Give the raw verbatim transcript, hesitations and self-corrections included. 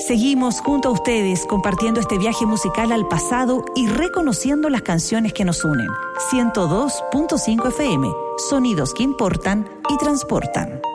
Seguimos junto a ustedes compartiendo este viaje musical al pasado y reconociendo las canciones que nos unen. ciento dos punto cinco F M, sonidos que importan y transportan.